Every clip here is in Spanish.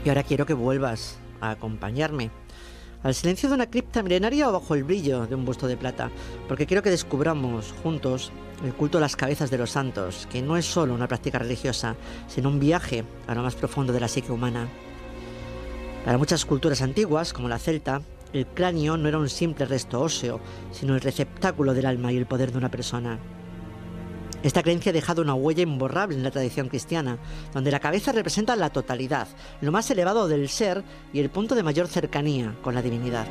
Y ahora quiero que vuelvas a acompañarme al silencio de una cripta milenaria o bajo el brillo de un busto de plata, porque quiero que descubramos juntos el culto a las cabezas de los santos, que no es solo una práctica religiosa, sino un viaje a lo más profundo de la psique humana. Para muchas culturas antiguas, como la celta, el cráneo no era un simple resto óseo, sino el receptáculo del alma y el poder de una persona. Esta creencia ha dejado una huella imborrable en la tradición cristiana, donde la cabeza representa la totalidad, lo más elevado del ser y el punto de mayor cercanía con la divinidad.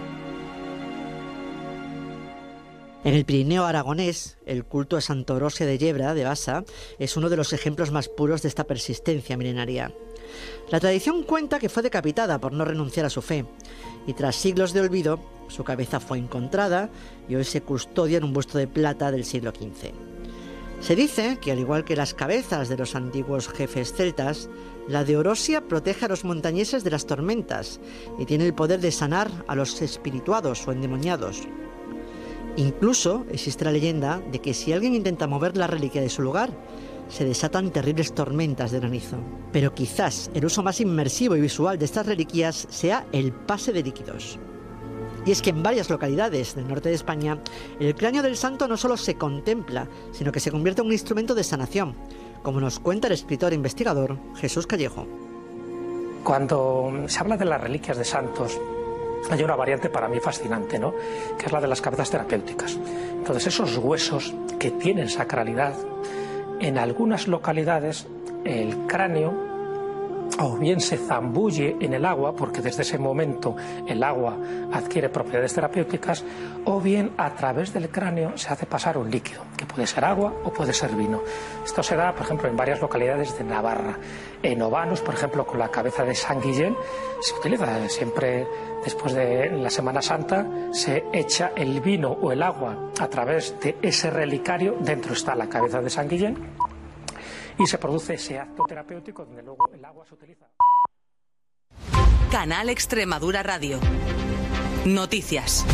En el Pirineo aragonés, el culto a Santa Orosia de Yebra, de Basa, es uno de los ejemplos más puros de esta persistencia milenaria. La tradición cuenta que fue decapitada por no renunciar a su fe, y tras siglos de olvido, su cabeza fue encontrada y hoy se custodia en un busto de plata del siglo XV. Se dice que, al igual que las cabezas de los antiguos jefes celtas, la de Orosia protege a los montañeses de las tormentas y tiene el poder de sanar a los espirituados o endemoniados. Incluso existe la leyenda de que si alguien intenta mover la reliquia de su lugar, se desatan terribles tormentas de granizo. Pero quizás el uso más inmersivo y visual de estas reliquias sea el pase de líquidos. Y es que en varias localidades del norte de España, el cráneo del santo no solo se contempla, sino que se convierte en un instrumento de sanación, como nos cuenta el escritor e investigador Jesús Callejo. Cuando se habla de las reliquias de santos, hay una variante para mí fascinante, ¿no?, que es la de las cabezas terapéuticas. Entonces, esos huesos que tienen sacralidad, en algunas localidades el cráneo o bien se zambulle en el agua, porque desde ese momento el agua adquiere propiedades terapéuticas, o bien a través del cráneo se hace pasar un líquido, que puede ser agua o puede ser vino. Esto se da, por ejemplo, en varias localidades de Navarra. En Obanos, por ejemplo, con la cabeza de San Guillén, se utiliza siempre después de la Semana Santa, se echa el vino o el agua a través de ese relicario, dentro está la cabeza de San Guillén, y se produce ese acto terapéutico donde luego el agua se utiliza. Canal Extremadura Radio. Noticias.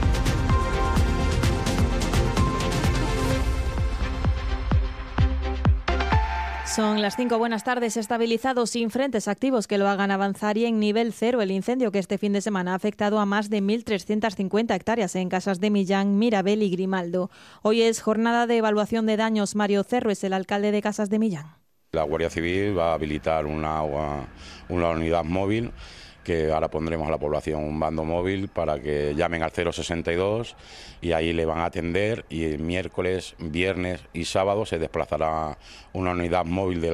Son las 5. Buenas tardes. Estabilizados sin frentes activos que lo hagan avanzar y en nivel cero el incendio que este fin de semana ha afectado a más de 1.350 hectáreas en Casas de Millán, Mirabel y Grimaldo. Hoy es jornada de evaluación de daños. Mario Cerro es el alcalde de Casas de Millán. La Guardia Civil va a habilitar una unidad móvil, que ahora pondremos a la población un bando móvil para que llamen al 062 y ahí le van a atender, y el miércoles, viernes y sábado se desplazará una unidad móvil de